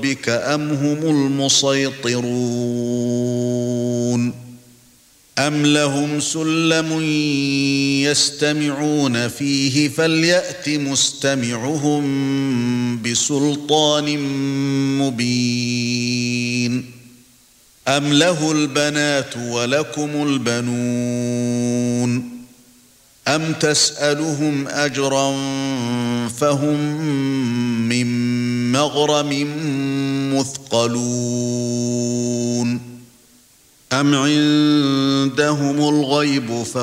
ربك أم هم المسيطرون أم لهم سلم يستمعون فيه فليأت مستمعهم بسلطان مبين أم له البنات ولكم البنون أم تسألهم أجرا فهم من مغرم مثقلون أم عندهم الغيب